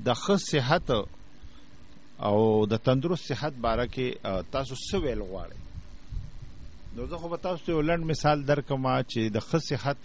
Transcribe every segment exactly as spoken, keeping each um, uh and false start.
د ښه صحت او د تندرست صحت باره کې تاسو څه ویل غواړئ؟ نو زه خو به تاسو ته یو لنډ مثال درکړم چې د ښه صحت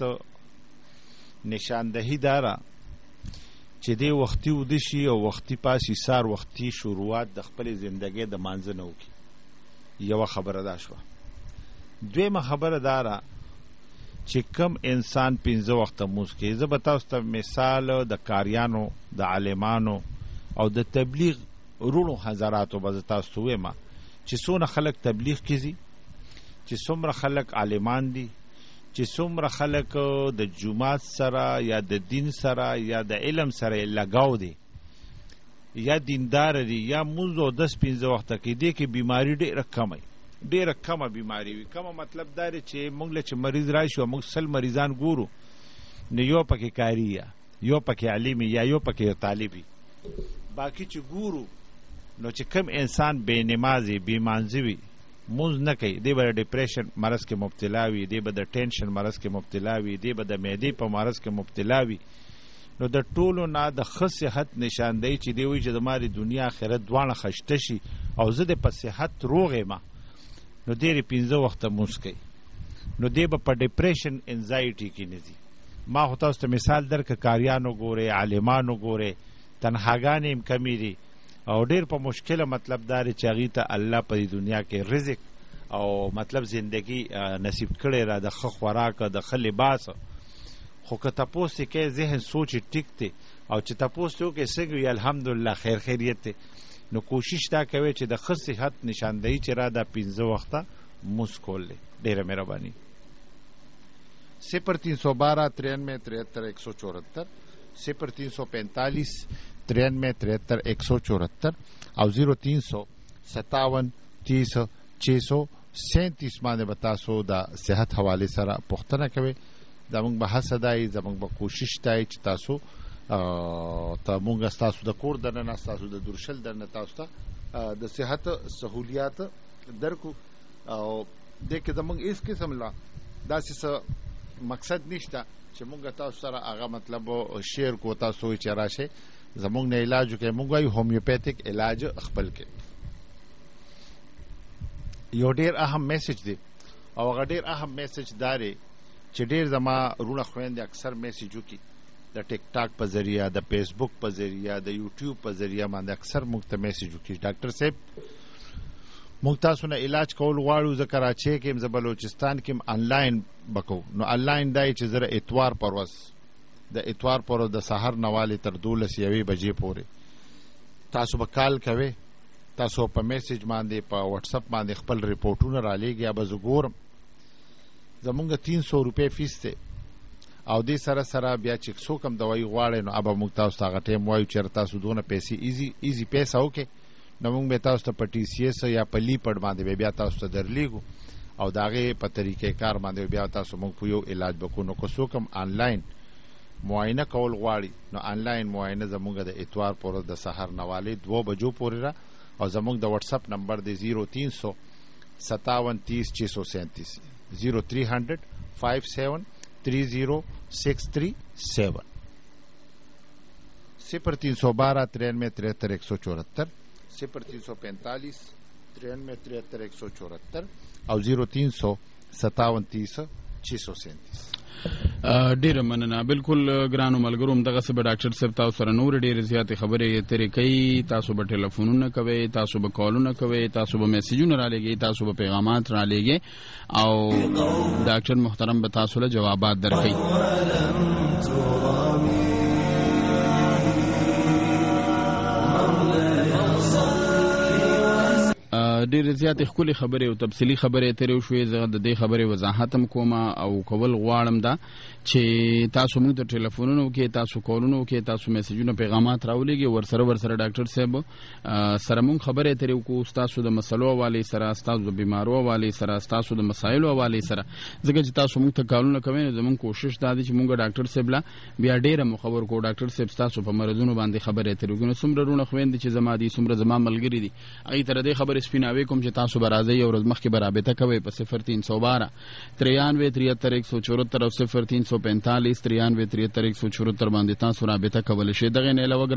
نشاندهي دا ده چې دی وختي وده شي او وختي پاسي، سار وختي شروعات د خپلې زندګۍ د مانځه نه وکړي. یوه خبره دا شوه. دویمه خبره دا ده چې کم انسان پنځه وخته مونځ کوي. زه به تاسو ته مثال د کاریانو، د عالمانو او د تبلیغ رونو حضراتو به زه تاسو ته ووایم چې څونه خلک تبلیغ کې ځي، چې څومره خلک عالمان دي، چې څومره خلک د جماعت سره یا د دین سره یا د علم سره لګاو دي، یا دیندار دي، یا مونځ او دس پنځه وخته کې دي کې بیماری ډېره کمه ډېره کمه بیماری وي. کمه مطلب دا دی چې موږ له چې مریض راشي او موږ سل مریضان ګورو، نو یو پکې کاري یا یو پکې عالمي یا یو پکې طالبي، باقي چې ګورو نو چې کم انسان بې نمازي بې مانځي وي، مونځ نه کوي، دی به د ډپریشن مرض کې مبتلا وي، دی به د ټینشن مرض کې مبتلا وي، دی به د معدې په مرض کې مبتلا وي. نو د ټولو نه د ښه صحت نشاندهي چې دی وایي چې زما د دنیا آخرت دواړه خشته شي او زه د په صحت روغ یم، نو دی یې پنځه وخته مونځ کوي، نو دی به په ډپریشن انزایټي کې نه ځي. ما خو تاسو ته مثال درکړه، کاریانو ګورئ، عالمانو ګورئ، تنهاګانې هم کمې دي او ډېر په مشکله مطلب دا دی چې هغې ته الله په دې دنیا کې رزق او مطلب زندگی نصیب کړی را، د ښه خوراک، د ښه لباس. خو که تپوس یې کوي، ذهن سوچ یې ټیک دی او چې تپوس یې وکړي څنګه وي الحمدلله خیر خیریت دی، نو کوشش دا کوي چې د ښه صحت نشاندهي چې را دا پنځه وخته مونځ کول دی. ډېره مهرباني. صفر تین سو بارہ ترانوے تریہتر ایک سو چوہتر، صفر تین سو پینتالیس ترانوے تریہتر ایک سو چوہتر او زیرو تین سو ستاون تیس چھ سو سینتیس باندې به تاسو د صحت حوالې سره پوښتنه کوئ. زموږ به هڅه دی، زموږ به کوشش دی چې تاسو ته مونږ ستاسو د کور دننه، ستاسو د درشل دننه تاسو ته د صحت سهولیات درکو. او دې کې زموږ هېڅ قسم لا داسې څه مقصد نشته چې مونږ تاسو سره هغه مطلب شیر کو، تاسو چې راشئ زمونږ نه علاج وکړئ. مونږ وایو هومیوپیتھک علاج خپل کې. یو ډېر اهم میسج دی او هغه ډېر اهم میسج دا دی چې ډېر زما رونه خویندې اکثر میسج وکړي د ټیک ټاک په ذریعه، د فیسبوک په ذریعه، د یوټیوب په ذریعه باندې اکثر موږ ته میسج وکړي، ډاکټر صاحب موږ تاسو نه علاج کول غواړو، زه کراچۍ کې یم، زه بلوچستان کې یم، آنلاین به کوو. نو آنلاین دا چې زه اتوار پر ورځ د اتوار پر ورځ د سهار نه والې تر دولس یوې بجې پورې تاسو به کال کوئ، تاسو په میسج باندې په واتساپ باندې خپل ریپورټونه را لیږئ، یا به زه ګورم. زمونږ تین سو روپۍ فیس دی او دې سره سره بیا چې څوک هم دوایي غواړئ نو ابه موږ تاسو ته هغه ټایم وایو چېرې تاسو دونه پیسې ایزي ایزي پیسه وکړئ، نو موږ به تاسو ته په ټي سی ایس یا په لیپډ باندې به بیا تاسو ته درلیږو او د هغې په طریقې کار باندې بیا تاسو موږ په یو علاج به کوو. نو که څوک هم آنلاین معاینه کول غواړي نو آنلاین معاینه زمونږ د اتوار پر ورځ د سهار نه والې دوه بجو پورې را، او زمونږ د واتساپ نمبر دی زیرو تین سو ستاون تیس چھ سو سینتیس، زیرو تھری ہنڈریڈ فائیو سیون تھری زیرو سکس تھری سیون، صفر تین سو بارہ ترانوے تریہتر ایک سو چوہتر، صفر تین سو پینتالیس ترانوے تریہتر ایک سو چوہتر او زیرو تین سو ستاون تیس چھ سو سینتیس. ډیره مننه. بالکل ګرانو ملګرو، همدغسې به ډاکټر صاحب تاسو سره نورې ډېرې زیاتې خبرې اترې کوي. تاسو به ټلیفونونه کوئ، تاسو به کالونه کوئ، تاسو به میسیجونه را لیږئ، تاسو به پیغامات را لیږئ او ډاکټر محترم به تاسو له جوابات درکوي. ډېرې زیاتې ښکلې خبرې او تفصیلي خبرې ترې وشوې. زه د دې خبرې وضاحت هم کوم او کول غواړم دا چې تاسو موږ ته ټلیفونونه وکړئ، تاسو کالونه وکړئ، تاسو میسیجونه پیغامات راولېږئ، ورسره ورسره ډاکټر صاحب سره موږ خبرې ترې وکړو، ستاسو د مسلو حوالې سره، ستاسو د بیمارو حوالې سره، ستاسو د مسایلو حوالې سره. ځکه چې تاسو موږ ته کالونه کوئ نو زموږ کوشش دا دی چې موږ ډاکټر صاحب له بیا ډېره مو خبر کړو، ډاکټر صاحب ستاسو په مرضونو باندې خبرې ترې وکړو. نو څومره رونه خویندې چې زما دي، څومره زما ملګري دي، هغې ته د دې خبرې سپیناوی کوم چې تاسو به راځئ یو ورځ مخکې به رابطه کوئ په صفر تین سو بارہ ترانوے تریہتر ایک سو چوہتر او صفر تین سو پینتالیس ترانوے تریہتر ایک سو چوہتر باندې تاسو رابطه کولی شئ. دغې نه علاوه